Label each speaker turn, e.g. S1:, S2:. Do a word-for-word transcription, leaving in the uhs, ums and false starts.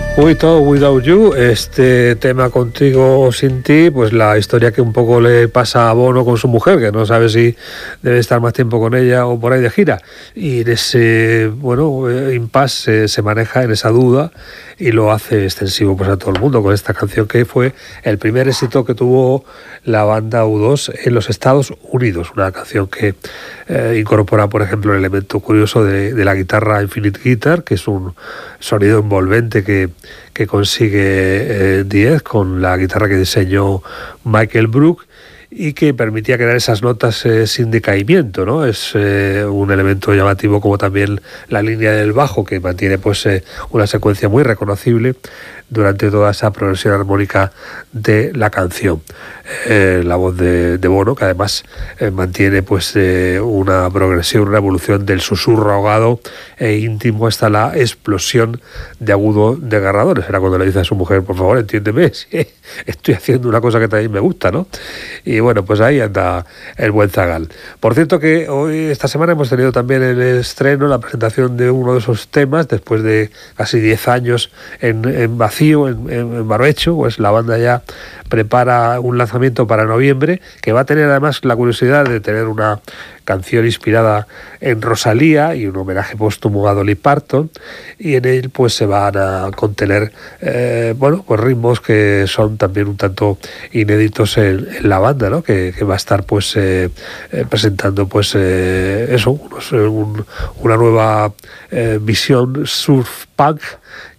S1: With or Without You, este tema Contigo o Sin Ti, pues la historia que un poco le pasa a Bono con su mujer, que no sabe si debe estar más tiempo con ella o por ahí de gira. Y en ese, bueno, impasse se, se maneja en esa duda y lo hace extensivo pues a todo el mundo con esta canción que fue el primer éxito que tuvo la banda U dos en los Estados Unidos. Una canción que eh, incorpora, por ejemplo, el elemento curioso de, de la guitarra Infinite Guitar, que es un sonido envolvente que que consigue eh, Diez con la guitarra que diseñó Michael Brook y que permitía crear esas notas eh, sin decaimiento, ¿no? Es eh, un elemento llamativo, como también la línea del bajo, que mantiene pues eh, una secuencia muy reconocible durante toda esa progresión armónica de la canción. Eh, la voz de, de Bono, que además eh, mantiene pues eh, una progresión, una evolución del susurro ahogado e íntimo hasta la explosión de agudo desgarradores. Era cuando le dice a su mujer: por favor, entiéndeme, si estoy haciendo una cosa que también me gusta, ¿no? Y bueno, pues ahí anda el buen zagal. Por cierto que hoy, esta semana, hemos tenido también el estreno, la presentación de uno de esos temas, después de casi diez años en, en vacío, en, en, en barbecho, pues la banda ya prepara un lanzamiento para noviembre, que va a tener además la curiosidad de tener una canción inspirada en Rosalía y un homenaje póstumo a Dolly Parton, y en él pues se van a contener eh, bueno, pues ritmos que son también un tanto inéditos en, en la banda, ¿no? que, que va a estar pues eh, eh, presentando pues eh, eso, unos, un, una nueva eh, visión surf punk